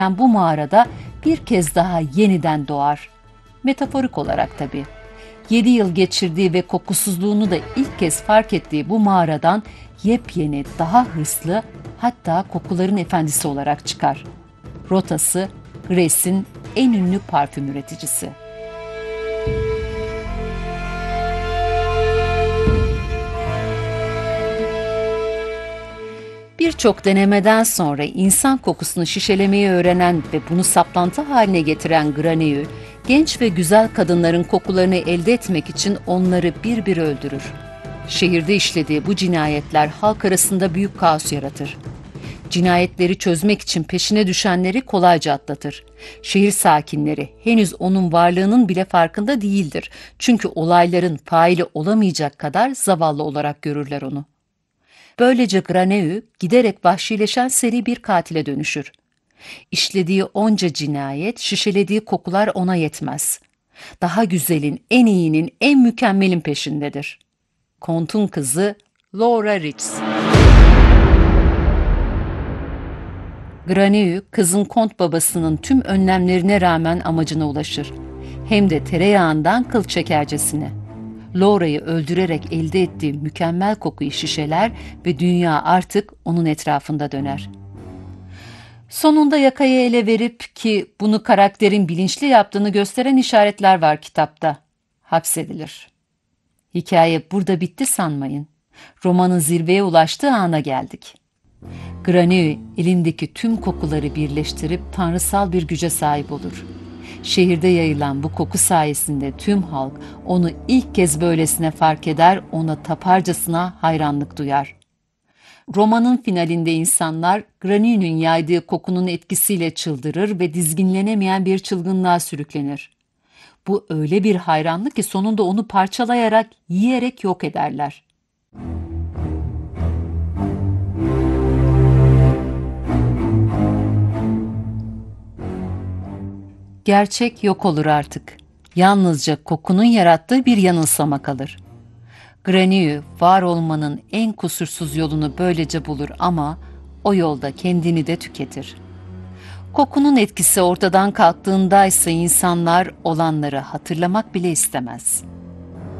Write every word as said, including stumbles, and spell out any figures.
bu mağarada bir kez daha yeniden doğar. Metaforik olarak tabii. Yedi yıl geçirdiği ve kokusuzluğunu da ilk kez fark ettiği bu mağaradan yepyeni, daha hırslı, hatta kokuların efendisi olarak çıkar. Rotası, Gres'in en ünlü parfüm üreticisi. Birçok denemeden sonra insan kokusunu şişelemeyi öğrenen ve bunu saplantı haline getiren Graneu, genç ve güzel kadınların kokularını elde etmek için onları bir bir öldürür. Şehirde işlediği bu cinayetler halk arasında büyük kaos yaratır. Cinayetleri çözmek için peşine düşenleri kolayca atlatır. Şehir sakinleri henüz onun varlığının bile farkında değildir. Çünkü olayların faili olamayacak kadar zavallı olarak görürler onu. Böylece Graneu giderek vahşileşen seri bir katile dönüşür. İşlediği onca cinayet, şişelediği kokular ona yetmez. Daha güzelin, en iyinin, en mükemmelin peşindedir. Kont'un kızı Laura Ritz. Graneu, kızın Kont babasının tüm önlemlerine rağmen amacına ulaşır. Hem de tereyağından kıl çekercesine. Laura'yı öldürerek elde ettiği mükemmel kokuyu şişeler ve dünya artık onun etrafında döner. Sonunda yakayı ele verip, ki bunu karakterin bilinçli yaptığını gösteren işaretler var kitapta, hapsedilir. Hikaye burada bitti sanmayın. Romanın zirveye ulaştığı ana geldik. Graneu elindeki tüm kokuları birleştirip tanrısal bir güce sahip olur. Şehirde yayılan bu koku sayesinde tüm halk onu ilk kez böylesine fark eder, ona taparcasına hayranlık duyar. Romanın finalinde insanlar Graneu'nun yaydığı kokunun etkisiyle çıldırır ve dizginlenemeyen bir çılgınlığa sürüklenir. Bu öyle bir hayranlık ki sonunda onu parçalayarak, yiyerek yok ederler. Gerçek yok olur artık. Yalnızca kokunun yarattığı bir yanılsama kalır. Graneu, var olmanın en kusursuz yolunu böylece bulur ama o yolda kendini de tüketir. Kokunun etkisi ortadan kalktığında ise insanlar olanları hatırlamak bile istemez.